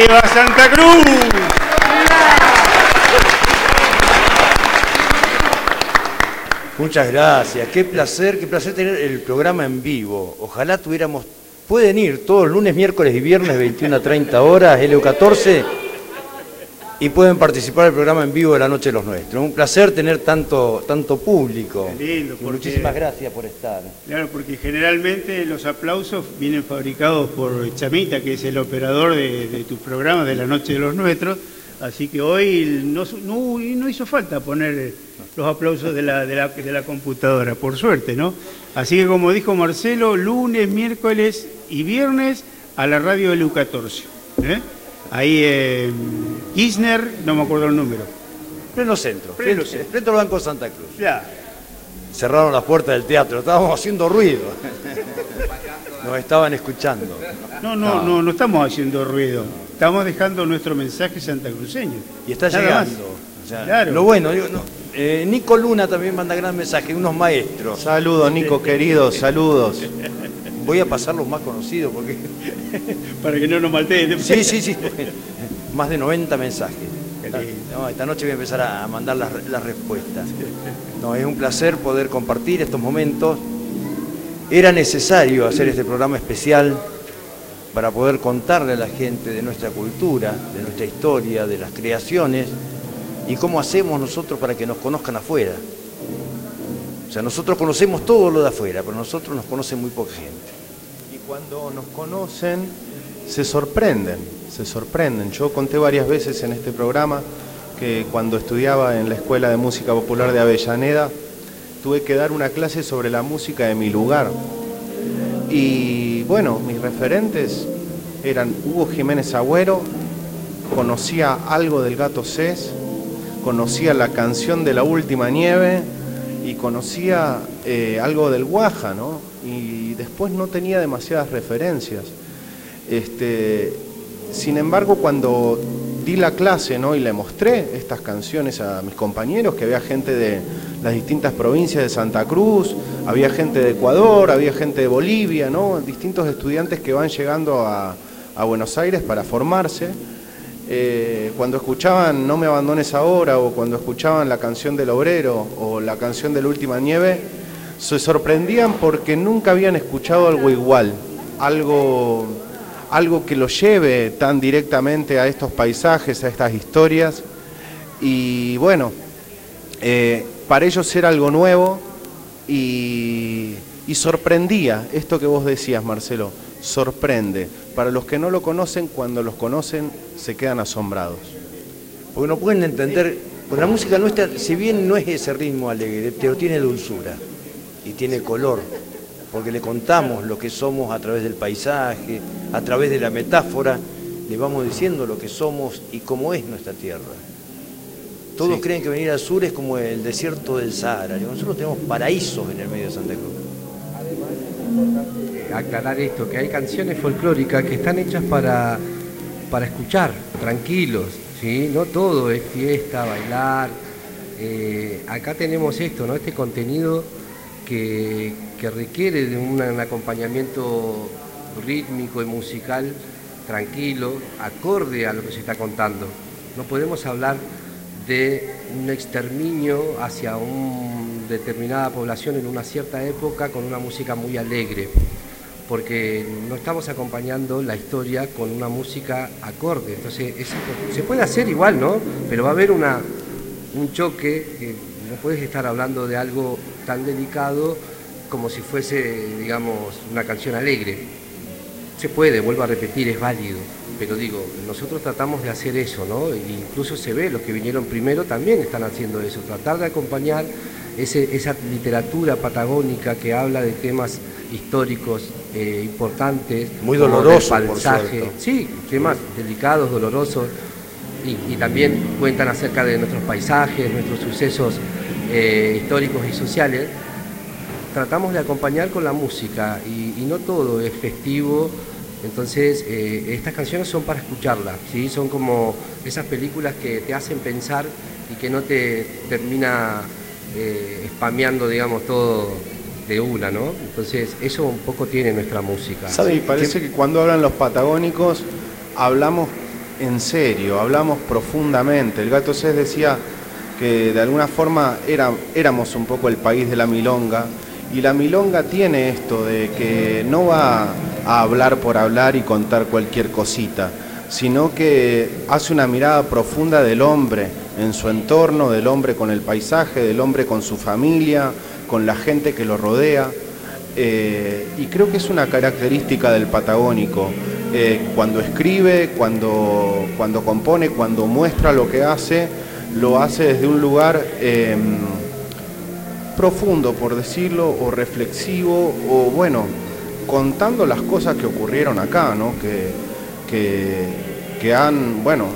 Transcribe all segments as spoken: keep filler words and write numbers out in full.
¡Viva Santa Cruz! Muchas gracias, qué placer, qué placer tener el programa en vivo. Ojalá tuviéramos, pueden ir todos lunes, miércoles y viernes, veintiuna a treinta horas, L U catorce, y pueden participar del programa en vivo de la Noche de los Nuestros. Un placer tener tanto, tanto público. Qué lindo, porque, muchísimas gracias por estar. Claro, porque generalmente los aplausos vienen fabricados por Chamita, que es el operador de, de tus programas de la Noche de los Nuestros, así que hoy no, no, no hizo falta poner los aplausos de la, de, la, de la computadora, por suerte, ¿no? Así que como dijo Marcelo, lunes, miércoles y viernes a la radio L U catorce. ¿eh? Ahí en Kirchner, no me acuerdo el número. Pleno centro, Pleno frente, centro. frente al Banco Santa Cruz. Ya. Cerraron las puertas del teatro, estábamos haciendo ruido. Nos estaban escuchando. No, no, no, no, no estamos haciendo ruido. Estamos dejando nuestro mensaje santacruceño. Y está Nada llegando. más. O sea, Claro. Lo bueno, digo, no, eh, Nico Luna también manda gran mensaje, unos maestros. Saludos, Nico, querido, saludos. Voy a pasar los más conocidos porque... Para que no nos malteen. Sí, sí, sí. Más de noventa mensajes. Qué lindo. No, esta noche voy a empezar a mandar las, las respuestas. No, es un placer poder compartir estos momentos. Era necesario hacer este programa especial para poder contarle a la gente de nuestra cultura, de nuestra historia, de las creaciones y cómo hacemos nosotros para que nos conozcan afuera. O sea, nosotros conocemos todo lo de afuera, pero nosotros nos conoce muy poca gente. Y cuando nos conocen, se sorprenden, se sorprenden. Yo conté varias veces en este programa que cuando estudiaba en la Escuela de Música Popular de Avellaneda, tuve que dar una clase sobre la música de mi lugar. Y bueno, mis referentes eran Hugo Jiménez Agüero, conocía algo del Gato Cés, conocía la canción de La Última Nieve y conocía eh, algo del Guaja, ¿no? Y después no tenía demasiadas referencias. Este, sin embargo, cuando di la clase, ¿no? y le mostré estas canciones a mis compañeros, que había gente de las distintas provincias de Santa Cruz, había gente de Ecuador, había gente de Bolivia, ¿no? distintos estudiantes que van llegando a, a Buenos Aires para formarse. Eh, cuando escuchaban No me abandones ahora, o cuando escuchaban la canción del Obrero o la canción de La Última Nieve, se sorprendían porque nunca habían escuchado algo igual, algo, algo que lo lleve tan directamente a estos paisajes, a estas historias. Y bueno, eh, para ellos era algo nuevo y, y sorprendía esto que vos decías, Marcelo, sorprende. Para los que no lo conocen, cuando los conocen, se quedan asombrados. Porque no pueden entender, pues la música nuestra, si bien no es ese ritmo alegre, pero tiene dulzura y tiene color, porque le contamos lo que somos a través del paisaje, a través de la metáfora, le vamos diciendo lo que somos y cómo es nuestra tierra. Todos sí. creen que venir al sur es como el desierto del Sahara. Nosotros tenemos paraísos en el medio de Santa Cruz. Además, es importante aclarar esto, que hay canciones folclóricas que están hechas para, para escuchar, tranquilos, ¿sí? No todo es fiesta, bailar. Eh, acá tenemos esto, ¿no? Este contenido que, que requiere de un, un acompañamiento rítmico y musical tranquilo, acorde a lo que se está contando. No podemos hablar de un exterminio hacia una determinada población en una cierta época con una música muy alegre, porque no estamos acompañando la historia con una música acorde. Entonces es, se puede hacer igual, ¿no? Pero va a haber una, un choque, que no puedes estar hablando de algo tan delicado como si fuese, digamos, una canción alegre. Se puede, vuelvo a repetir, es válido, pero digo, nosotros tratamos de hacer eso, ¿no? E incluso se ve, los que vinieron primero también están haciendo eso, tratar de acompañar ese, esa literatura patagónica que habla de temas históricos eh, importantes. Muy dolorosos, por cierto. Sí, temas delicados, dolorosos, y, y también cuentan acerca de nuestros paisajes, nuestros sucesos eh, históricos y sociales. Tratamos de acompañar con la música y, y no todo es festivo, entonces eh, estas canciones son para escucharlas, ¿sí? Son como esas películas que te hacen pensar y que no te termina eh, spameando, digamos, todo de una, ¿no? Entonces eso un poco tiene nuestra música. ¿Sabe? Y parece que cuando hablan los patagónicos hablamos en serio, hablamos profundamente. El Gato Cés decía que de alguna forma era, éramos un poco el país de la milonga, y la milonga tiene esto de que no va a hablar por hablar y contar cualquier cosita, sino que hace una mirada profunda del hombre en su entorno, del hombre con el paisaje, del hombre con su familia, con la gente que lo rodea. Eh, y creo que es una característica del patagónico. Eh, cuando escribe, cuando, cuando compone, cuando muestra lo que hace, lo hace desde un lugar eh, profundo, por decirlo, o reflexivo, o bueno, contando las cosas que ocurrieron acá, ¿no? Que, que, que han, bueno,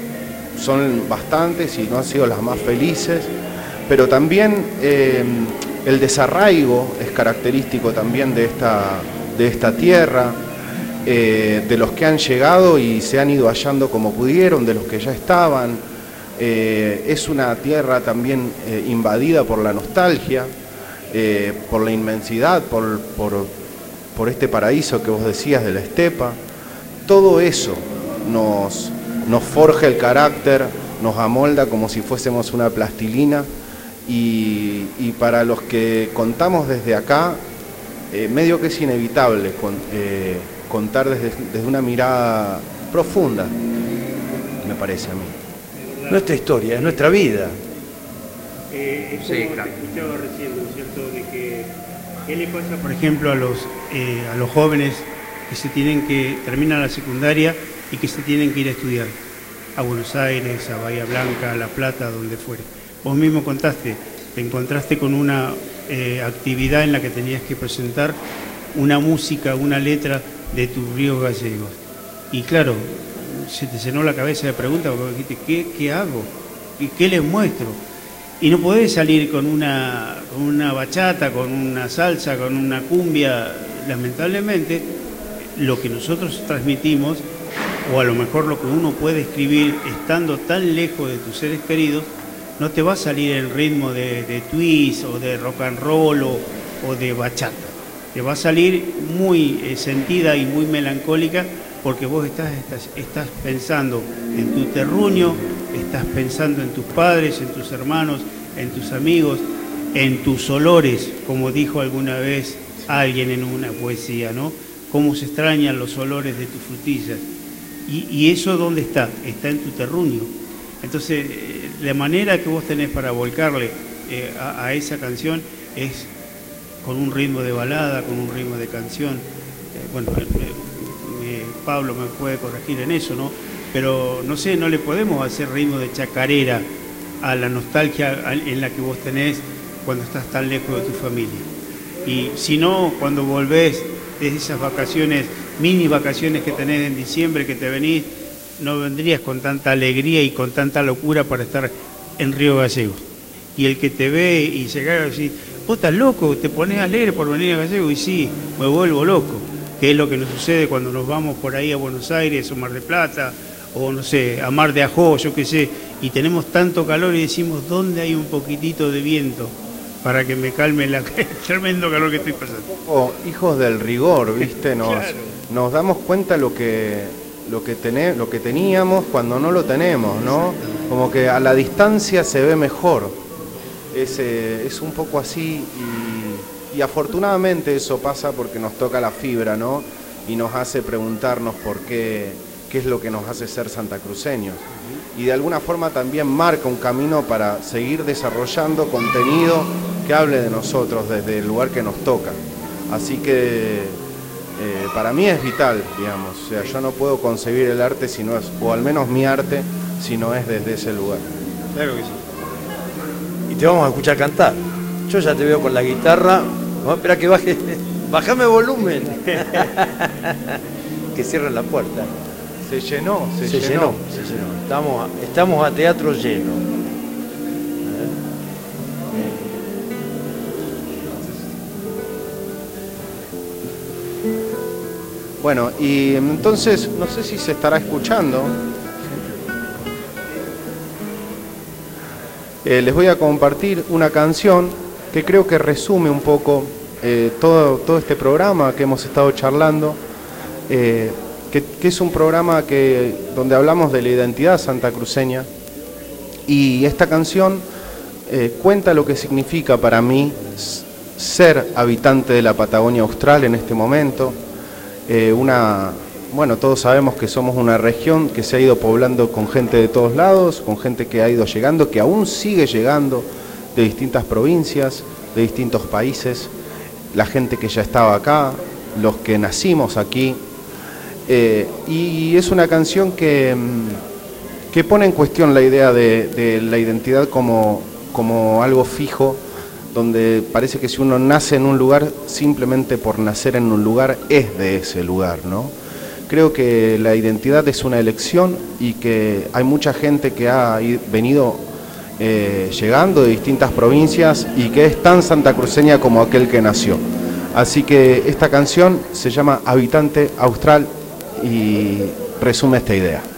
son bastantes y no han sido las más felices, pero también eh, el desarraigo es característico también de esta, de esta tierra, eh, de los que han llegado y se han ido hallando como pudieron, de los que ya estaban. Eh, es una tierra también eh, invadida por la nostalgia, eh, por la inmensidad, por, por, por este paraíso que vos decías de la estepa. Todo eso nos, nos forja el carácter, nos amolda como si fuésemos una plastilina, y, y para los que contamos desde acá, eh, medio que es inevitable con, eh, contar desde, desde una mirada profunda, me parece a mí. Nuestra historia, es nuestra vida. Eh, es Sí, como claro. te escuchaba recién, ¿no es cierto?, de que ¿qué le pasa, por ejemplo, a los, eh, a los jóvenes que se tienen que terminan la secundaria y que se tienen que ir a estudiar a Buenos Aires, a Bahía Blanca, a La Plata, donde fuere? Vos mismo contaste, te encontraste con una eh, actividad en la que tenías que presentar una música, una letra de tus ríos gallegos. Y claro, se te llenó la cabeza de preguntas porque dijiste, ¿qué, qué hago? ¿Y qué les muestro? Y no podés salir con una, con una bachata, con una salsa, con una cumbia. Lamentablemente, lo que nosotros transmitimos, o a lo mejor lo que uno puede escribir estando tan lejos de tus seres queridos, no te va a salir el ritmo de, de twist o de rock and roll o, o de bachata. Te va a salir muy eh, sentida y muy melancólica, porque vos estás, estás, estás pensando en tu terruño, estás pensando en tus padres, en tus hermanos, en tus amigos, en tus olores, como dijo alguna vez alguien en una poesía, ¿no? Cómo se extrañan los olores de tus frutillas. Y, y eso, ¿dónde está? Está en tu terruño. Entonces, eh, la manera que vos tenés para volcarle eh, a, a esa canción es con un ritmo de balada, con un ritmo de canción. Eh, bueno, eh, eh, Pablo me puede corregir en eso, ¿no? Pero, no sé, no le podemos hacer ritmo de chacarera a la nostalgia en la que vos tenés cuando estás tan lejos de tu familia. Y si no, cuando volvés de esas vacaciones, mini vacaciones que tenés en diciembre, que te venís, no vendrías con tanta alegría y con tanta locura para estar en Río Gallegos. Y el que te ve y llega y dice, vos estás loco, te pones alegre por venir a Gallegos, y sí, me vuelvo loco, que es lo que nos sucede cuando nos vamos por ahí a Buenos Aires o Mar del Plata, o no sé, a Mar de Ajó, yo qué sé, y tenemos tanto calor y decimos, ¿dónde hay un poquitito de viento para que me calme la, el tremendo calor que estoy pasando? Oh, hijos del rigor, ¿viste? Nos, Claro. nos damos cuenta lo que, lo, que tené, lo que teníamos cuando no lo tenemos, ¿no? Como que a la distancia se ve mejor. Es, eh, es un poco así y, y afortunadamente eso pasa porque nos toca la fibra, ¿no? Y nos hace preguntarnos por qué, qué es lo que nos hace ser santacruceños. Y de alguna forma también marca un camino para seguir desarrollando contenido que hable de nosotros desde el lugar que nos toca. Así que eh, para mí es vital, digamos. O sea, yo no puedo concebir el arte si no es, o al menos mi arte, si no es desde ese lugar. Claro que sí. Y te vamos a escuchar cantar. Yo ya te veo con la guitarra. Vamos a esperar que baje. Bajame volumen. Que cierren la puerta. Se llenó, se, Se, llenó. llenó, se llenó. Estamos a, estamos a teatro lleno. Bueno, y entonces, no sé si se estará escuchando. Eh, les voy a compartir una canción que creo que resume un poco eh, todo, todo este programa que hemos estado charlando. Eh, que, que es un programa que, donde hablamos de la identidad santacruceña, y esta canción eh, cuenta lo que significa para mí ser habitante de la Patagonia Austral en este momento. Eh, una, bueno, todos sabemos que somos una región que se ha ido poblando con gente de todos lados, con gente que ha ido llegando, que aún sigue llegando de distintas provincias, de distintos países, la gente que ya estaba acá, los que nacimos aquí. Eh, y es una canción que, que pone en cuestión la idea de, de la identidad como, como algo fijo, donde parece que si uno nace en un lugar, simplemente por nacer en un lugar, es de ese lugar, ¿no? Creo que la identidad es una elección y que hay mucha gente que ha venido eh, llegando de distintas provincias y que es tan santacruceña como aquel que nació. Así que esta canción se llama Habitante Austral y resume esta idea.